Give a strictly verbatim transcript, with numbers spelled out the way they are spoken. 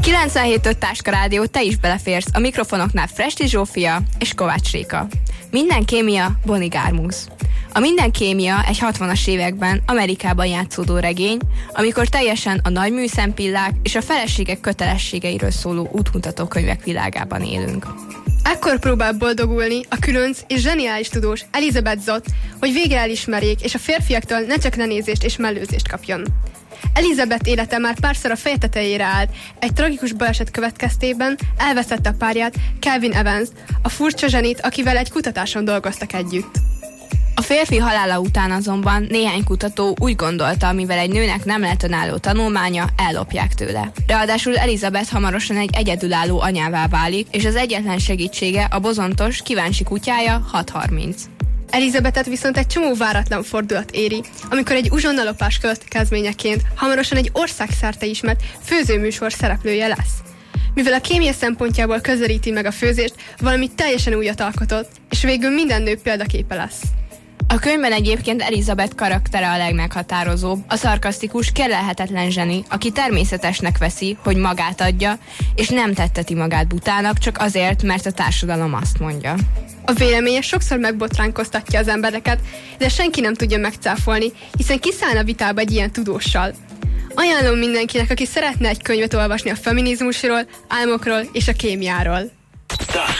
kilencvenhét öt Táska Rádió, te is beleférsz. A mikrofonoknál Fresti Zsófia és Kovács Réka. Minden kémia, Bonnie Garmus. A Minden kémia egy hatvanas években Amerikában játszódó regény, amikor teljesen a nagy műszempillák és a feleségek kötelességeiről szóló útmutató könyvek világában élünk. Ekkor próbál boldogulni a különc és zseniális tudós Elizabeth Zott, hogy végre elismerjék, és a férfiaktól ne csak lenézést és mellőzést kapjon. Elizabeth élete már párszor a feje tetejére állt, egy tragikus baleset következtében elvesztette a párját, Calvin Evans, a furcsa zsenit, akivel egy kutatáson dolgoztak együtt. A férfi halála után azonban néhány kutató úgy gondolta, mivel egy nőnek nem lehet önálló tanulmánya, ellopják tőle. Ráadásul Elizabeth hamarosan egy egyedülálló anyává válik, és az egyetlen segítsége a bozontos, kíváncsi kutyája hat harminc. Elizabethet viszont egy csomó váratlan fordulat éri, amikor egy uzsonnalopás következményeként hamarosan egy országszerte ismert főzőműsor szereplője lesz. Mivel a kémia szempontjából közelíti meg a főzést, valami teljesen újat alkotott, és végül minden nő példaképe lesz. A könyvben egyébként Elizabeth karaktere a legmeghatározóbb, a szarkasztikus, kérlelhetetlen zseni, aki természetesnek veszi, hogy magát adja, és nem tetteti magát butának csak azért, mert a társadalom azt mondja. A véleménye sokszor megbotránkoztatja az embereket, de senki nem tudja megcáfolni, hiszen kiszállna vitába egy ilyen tudóssal. Ajánlom mindenkinek, aki szeretne egy könyvet olvasni a feminizmusról, álmokról és a kémiáról.